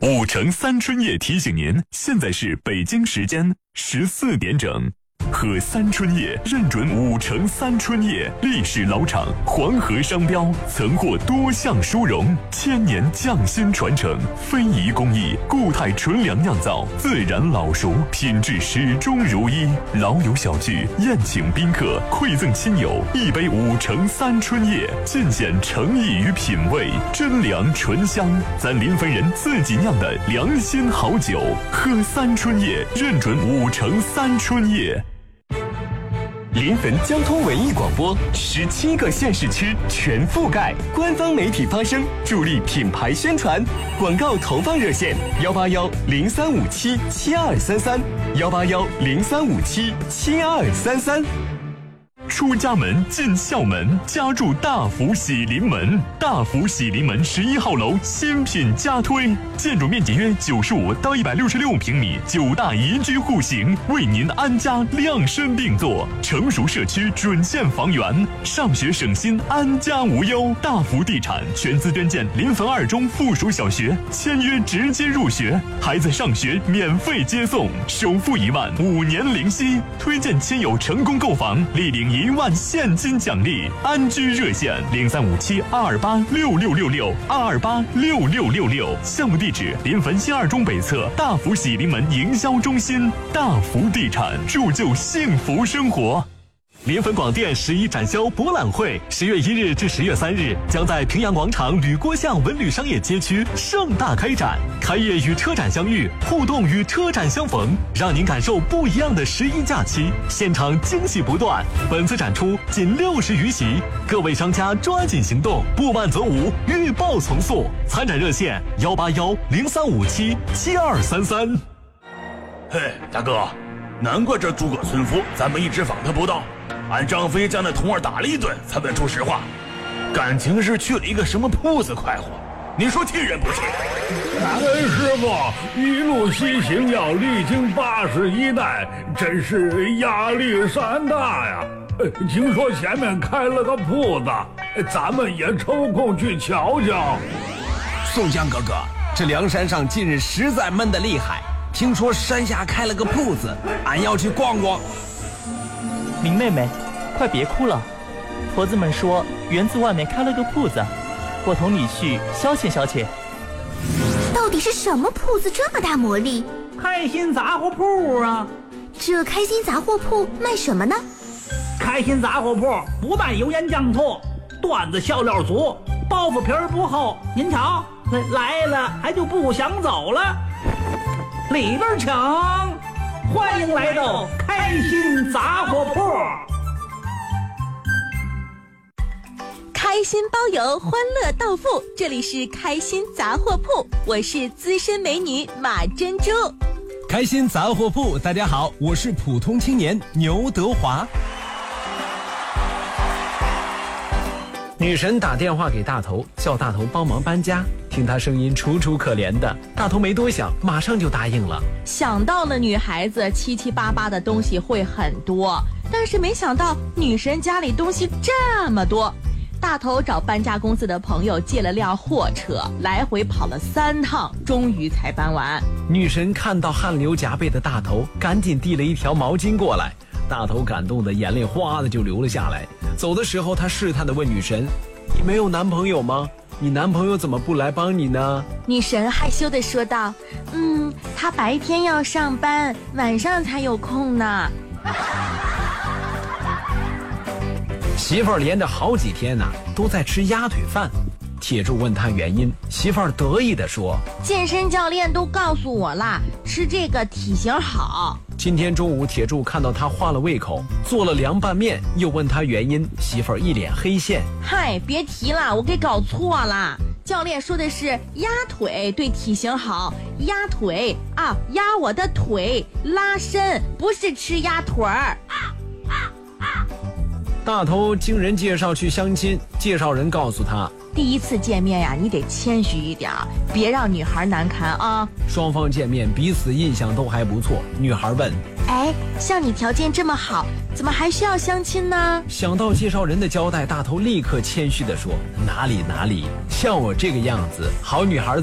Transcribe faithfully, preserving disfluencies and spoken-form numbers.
五城三春夜提醒您，现在是北京时间十四点整。喝三春夜认准五城三春夜，历史老厂，黄河商标，曾获多项殊荣，千年匠心传承，非遗工艺，固态纯粮酿造，自然老熟，品质始终如一。老友小聚，宴请宾客，馈赠亲友，一杯五城三春夜，尽显诚意与品味，真粮醇香，咱临汾人自己酿的良心好酒。喝三春夜认准五城三春夜。临汾交通文艺广播，十七个县市区全覆盖，官方媒体发声，助力品牌宣传。广告投放热线：幺八幺零三五七七二三三，幺八幺零三五七七二三三。出家门进校门，家住大福喜临门。大福喜临门十一号楼新品加推，建筑面积约九十五到一百六十六平米，九大宜居户型，为您安家量身定做。成熟社区准线房源，上学省心，安家无忧。大福地产全资捐建临汾二中附属小学，签约直接入学，孩子上学免费接送，首付一万，五年零息。推荐亲友成功购房，立领一万现金奖励。安居热线零三五七二二八六六六六二二八六六六六。项目地址：临汾新二中北侧大福喜临门营销中心。大福地产，铸就幸福生活。临汾广电十一展销博览会，十月一日至十月三日将在平阳广场吕郭巷文旅商业街区盛大开展。开业与车展相遇，互动与车展相逢，让您感受不一样的十一假期。现场惊喜不断，本次展出仅六十余席，各位商家抓紧行动，不晚则无，预报从速。参展热线：幺八幺零三五七七二三三。 嘿，大哥，难怪这诸葛村夫咱们一直访他不到。俺张飞将那童儿打了一顿，才问出实话，感情是去了一个什么铺子快活。你说气人不气？ 感恩师傅，一路西行要历经八十一难，真是压力山大呀。听说前面开了个铺子，咱们也抽空去瞧瞧。 宋江哥哥，这梁山上近日实在闷得厉害，听说山下开了个铺子，俺要去逛逛。 明妹妹，快别哭了。婆子们说园子外面开了个铺子，我同你去消遣消遣。 到底是什么铺子这么大魔力？ 开心杂货铺啊！ 这开心杂货铺卖什么呢？ 开心杂货铺不卖油盐酱醋，段子笑料足，包袱皮儿不厚。您瞧，来了还就不想走了。里边请，欢迎来到开心杂货铺。 开心包邮，欢乐到付，这里是开心杂货铺，我是资深美女马珍珠。 开心杂货铺，大家好，我是普通青年牛德华。 女神打电话给大头，叫大头帮忙搬家，听他声音楚楚可怜的，大头没多想，马上就答应了。 想到了女孩子七七八八的东西会很多，但是没想到女神家里东西这么多。大头找搬家公司的朋友借了辆货车，来回跑了三趟，终于才搬完。 女神看到汗流浃背的大头，赶紧递了一条毛巾过来，大头感动的眼泪哗的就流了下来。走的时候，他试探地问女神：“你没有男朋友吗？你男朋友怎么不来帮你呢？” 女神害羞地说道：“嗯，他白天要上班，晚上才有空呢。” 媳妇儿连着好几天呢、啊，都在吃鸭腿饭。铁柱问他原因，媳妇儿得意地说：“ 健身教练都告诉我啦，吃这个体型好。” 今天中午，铁柱看到他换了胃口，做了凉拌面，又问他原因，媳妇儿一脸黑线：“ 嗨，别提了，我给搞错了。教练说的是鸭腿对体型好，鸭腿啊，压我的腿拉伸，不是吃鸭腿儿。” 大头经人介绍去相亲，介绍人告诉他， 第一次见面呀，你得谦虚一点，别让女孩难堪啊。 双方见面彼此印象都还不错，女孩问：“ 哎，像你条件这么好，怎么还需要相亲呢？” 想到介绍人的交代，大头立刻谦虚地说：“哪里哪里，像我这个样子，好女孩